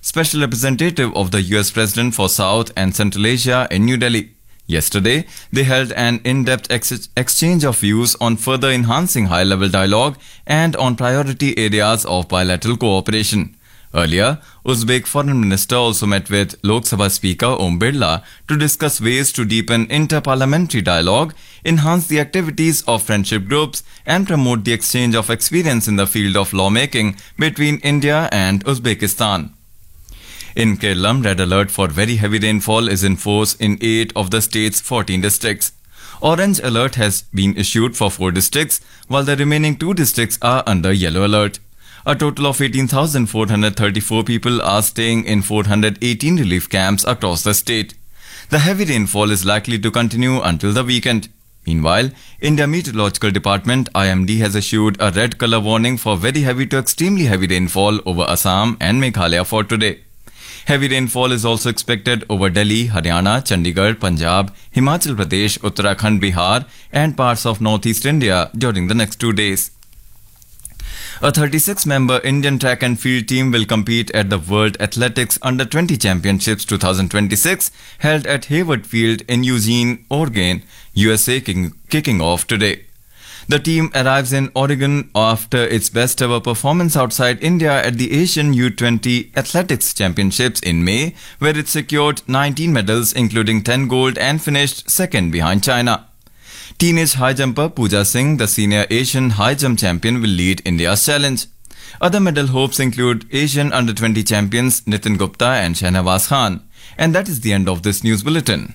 special representative of the US President for South and Central Asia in New Delhi. Yesterday, they held an in-depth exchange of views on further enhancing high-level dialogue and on priority areas of bilateral cooperation. Earlier, Uzbek Foreign Minister also met with Lok Sabha Speaker Om Birla to discuss ways to deepen inter-parliamentary dialogue, enhance the activities of friendship groups, and promote the exchange of experience in the field of lawmaking between India and Uzbekistan. In Kerala, red alert for very heavy rainfall is in force in 8 of the state's 14 districts. Orange alert has been issued for 4 districts, while the remaining 2 districts are under yellow alert. A total of 18,434 people are staying in 418 relief camps across the state. The heavy rainfall is likely to continue until the weekend. Meanwhile, India Meteorological Department IMD has issued a red color warning for very heavy to extremely heavy rainfall over Assam and Meghalaya for today. Heavy rainfall is also expected over Delhi, Haryana, Chandigarh, Punjab, Himachal Pradesh, Uttarakhand, Bihar and parts of northeast India during the next 2 days. A 36-member Indian track and field team will compete at the World Athletics Under-20 Championships 2026 held at Hayward Field in Eugene, Oregon, USA kicking off today. The team arrives in Oregon after its best ever performance outside India at the Asian U20 Athletics Championships in May, where it secured 19 medals including 10 gold and finished second behind China. Teenage high jumper Pooja Singh, the senior Asian high jump champion, will lead India's challenge. Other medal hopes include Asian Under-20 champions Nitin Gupta and Shahnawaz Khan. And that is the end of this news bulletin.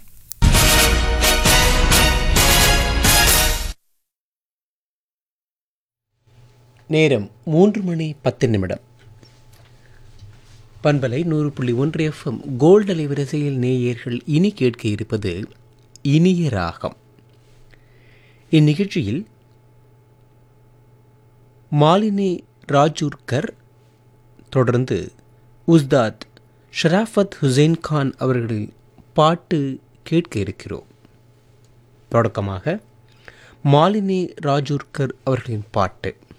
நேரம் 3:10 பண்பலை 100.1 FM gold அலைவரிசையில் நேயர்கள் இனி கேட்க இருப்பது இனிய ராகம். இந்நிகழ்ச்சியில் மாலினி ராஜூர்கர், தொடர்ந்து உஸ்தாத் ஷராஃபத் ஹுசைன் கான் அவர்களின் பாட்டு கேட்க இருக்கிறோம். தொடக்கமாக மாலினி ராஜூர்கர் அவர்களின் பாட்டு.